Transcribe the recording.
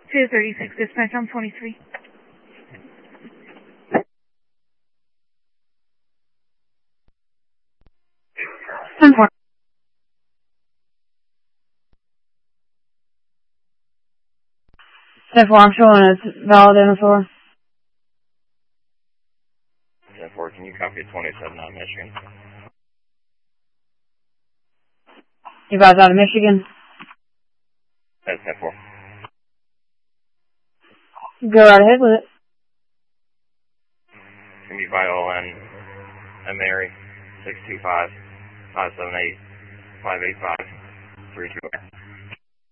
236 dispatch, I'm 23. I'm 4. I'm showing it's valid in the floor. 10-4, can you copy 27 out of Michigan? You guys out of Michigan? That's 10-4. Go right ahead with it. Can be vital and Mary 625-578-585-32.